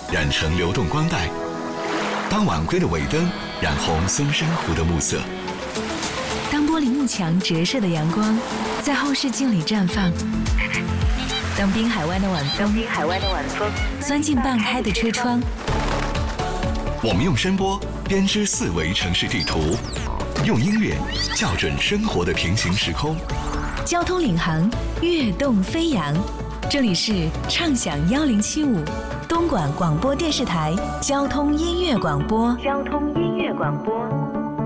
染成流动光带，当晚归的尾灯染红松山湖的暮色， 当玻璃幕墙折射的阳光在后视镜里绽放，当滨海湾的晚风钻进半开的车窗， 我们用声波编织4维城市地图，用音乐校准生活的平行时空。 交通领航，跃动飞扬。这里是畅享1075东莞广播电视台交通音乐广播。